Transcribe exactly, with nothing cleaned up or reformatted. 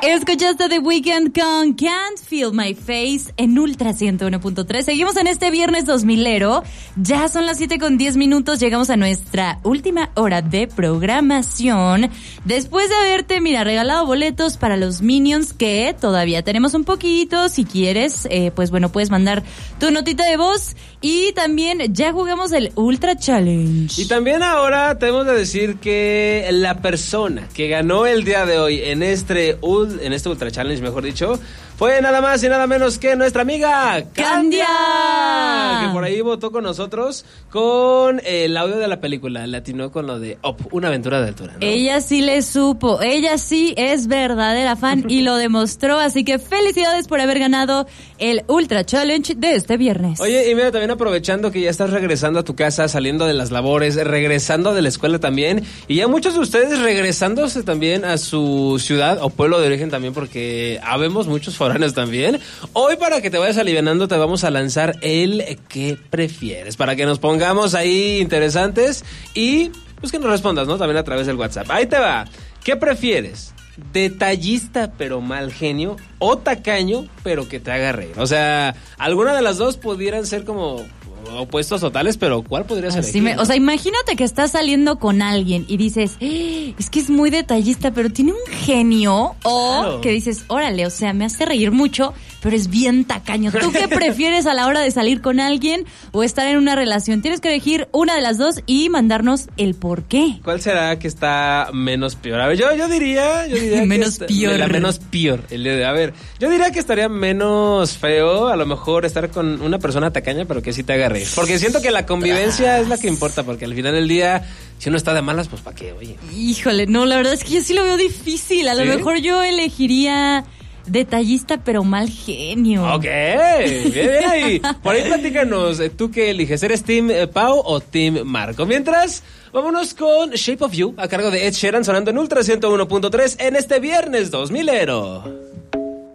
Escuchaste The Weeknd con Can't Feel My Face en Ultra ciento uno punto tres. Seguimos en este viernes dos milero. Ya son las siete con diez minutos. Llegamos a nuestra última hora de programación. Después de haberte, mira, regalado boletos para los Minions, que todavía tenemos un poquito. Si quieres, eh, pues bueno, puedes mandar tu notita de voz. Y también ya jugamos el Ultra Challenge. Y también ahora tenemos que decir que la persona que ganó el día de hoy en este en este Ultra Challenge, mejor dicho, fue nada más y nada menos que nuestra amiga Candia, que por ahí votó con nosotros con el audio de la película, le atinó con lo de Up, una aventura de altura, ¿no? Ella sí le supo, ella sí es verdadera fan y lo demostró, así que felicidades por haber ganado el Ultra Challenge de este viernes. Oye, y mira, también aprovechando que ya estás regresando a tu casa, saliendo de las labores, regresando de la escuela también, y ya muchos de ustedes regresándose también a su ciudad o pueblo de origen también, porque habemos muchos foráneos también. Hoy, para que te vayas alivianando, te vamos a lanzar el ¿qué prefieres? Para que nos pongamos ahí interesantes y pues que nos respondas, ¿no? También a través del WhatsApp. Ahí te va. ¿Qué prefieres? ¿Detallista pero mal genio o tacaño pero que te haga reír? O sea, alguna de las dos pudieran ser como opuestos totales, pero ¿cuál podría ser? Así me, o sea, imagínate que estás saliendo con alguien y dices, eh, es que es muy detallista, pero tiene un genio. O claro, que dices, órale, o sea, me hace reír mucho, pero es bien tacaño. ¿Tú qué prefieres a la hora de salir con alguien o estar en una relación? Tienes que elegir una de las dos y mandarnos el por qué. ¿Cuál será que está menos peor? A ver, yo, yo diría, yo diría menos que peor. La menos peor. El de, a ver, yo diría que estaría menos feo, a lo mejor estar con una persona tacaña, pero que sí te haga reír. Porque siento que la convivencia es la que importa, porque al final del día, si uno está de malas, pues ¿para qué? Oye. Híjole, no, la verdad es que yo sí lo veo difícil. A ¿Sí? lo mejor yo elegiría detallista pero mal genio. Ok, bien, bien ahí. Por ahí platícanos, ¿tú qué eliges? ¿Eres Team Pau o Team Marco? Mientras, vámonos con Shape of You, a cargo de Ed Sheeran, sonando en Ultra ciento uno punto tres en este viernes dos milero.